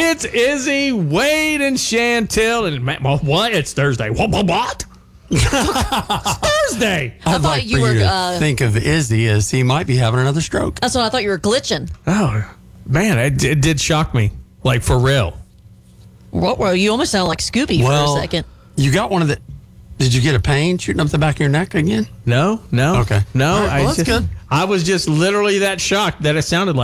It's Izzy, Wade, and Chantel. And what? It's Thursday. What? It's Thursday. I'd like you for were, you to think of Izzy as he might be having another stroke. That's what I thought you were glitching. Oh, man, it did shock me. Like, for real. What were you? Almost sounded like Scooby for a second. You got one of the. Did you get a pain shooting up the back of your neck again? No. Okay. No, All right, well, that's good. I was just literally that shocked that it sounded like